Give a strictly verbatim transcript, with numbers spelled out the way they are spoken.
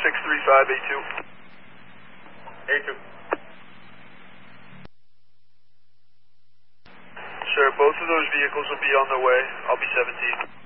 six three five eight two. eight two. Sure, both of those vehicles will be on their way. I'll be seventeen.